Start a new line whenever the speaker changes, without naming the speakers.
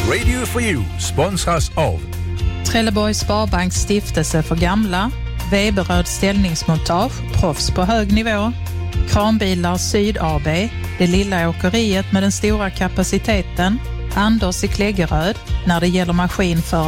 Radio for You sponsras av
Trelleborgs Sparbanks stiftelse för gamla, Weberöd ställningsmontage, proffs på hög nivå, Kranbilar Syd AB, det lilla åkeriet med den stora kapaciteten, Anders i Kläggeröd när det gäller maskin för